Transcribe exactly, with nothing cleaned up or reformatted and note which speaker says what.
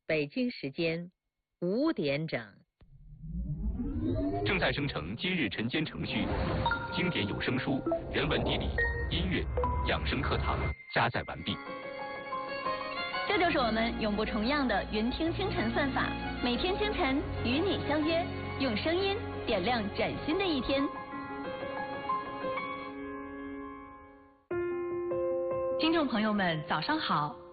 Speaker 1: 北京时间五点整。
Speaker 2: 正在生成今日晨间程序，经典有声书、人文地理、音乐、养生课堂加载完毕。
Speaker 3: 这就是我们永不重样的云听清晨算法，每天清晨与你相约，用声音点亮崭新的一天。听众朋友们，早上好。